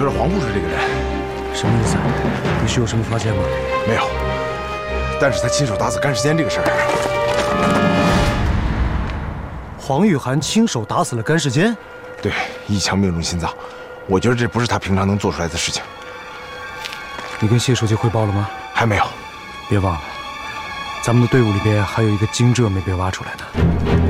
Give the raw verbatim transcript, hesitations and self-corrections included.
觉得黄护士这个人， 什么意思？你是有什么发现吗？ 没有。但是他亲手打死甘世坚这个事儿， 黄玉涵亲手打死了甘世坚？ 对，一枪命中心脏。我觉得这不是他平常能做出来的事情。 你跟谢书记汇报了吗？ 还没有。 别忘了，咱们的队伍里边还有一个惊蛰没被挖出来的。